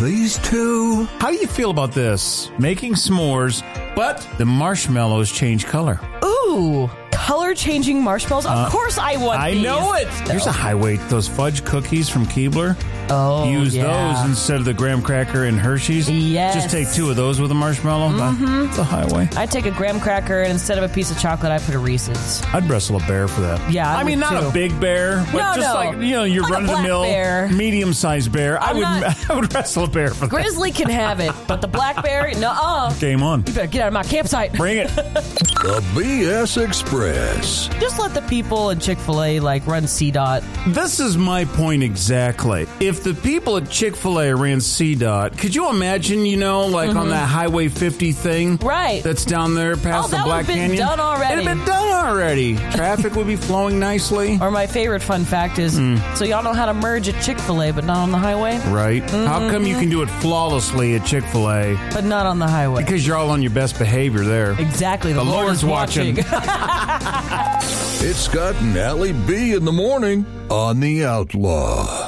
these two. How do you feel about this? Making s'mores, but the marshmallows change color. Ooh, color-changing marshmallows? Of course I want I these. know it. Here's a highway. Those fudge cookies from Keebler. Oh, Use yeah. those instead of the graham cracker and Hershey's. Yes. Just take 2 of those with a marshmallow. It's a highway. I take a graham cracker, and instead of a piece of chocolate, I put a Reese's. I'd wrestle a bear for that. Yeah, I mean, would not too. a big bear, but No, just no. like, your Like a run-of-the-mill, black bear. medium-sized bear. I not- would wrestle a bear for that. Grizzly can have it, but the black bear, nuh-uh. Game on. You better get out of my campsite. Bring it. The BS Express. Just let the people at Chick-fil-A, run CDOT. This is my point exactly. If the people at Chick-fil-A ran CDOT, could you imagine, on that Highway 50 thing? Right. That's down there past the that Black would've been Canyon? done already. It'd have been done already. Traffic would be flowing nicely. Or my favorite fun fact is, so y'all know how to merge at Chick-fil-A, but not on the highway? Right. How come you can do it flawlessly at Chick-fil-A? But not on the highway. Because you're all on your best behavior there. Exactly. The Lord is watching. It's Scott and Allie B in the morning on The Outlaw.